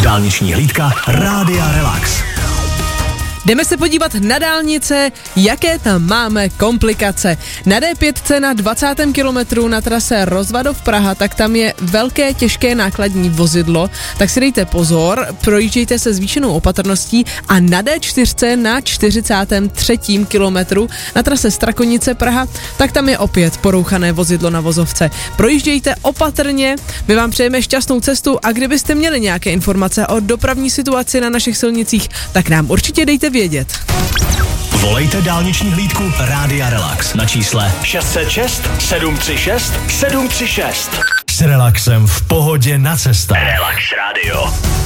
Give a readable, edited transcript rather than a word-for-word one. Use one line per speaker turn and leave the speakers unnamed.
Dálniční hlídka Rádia Relax.
Jdeme se podívat na dálnice, jaké tam máme komplikace. Na D5 na 20. kilometru na trase Rozvadov Praha, tak tam je velké těžké nákladní vozidlo, tak si dejte pozor, projíždějte se zvýšenou opatrností a na D4 na 43. kilometru na trase Strakonice Praha, tak tam je opět porouchané vozidlo na vozovce. Projíždějte opatrně, my vám přejeme šťastnou cestu a kdybyste měli nějaké informace o dopravní situaci na našich silnicích, tak nám určitě dejte vědět.
Volejte dálniční hlídku Rádia Relax na čísle 606 736 736. S relaxem v pohodě na cestách. Relax Radio.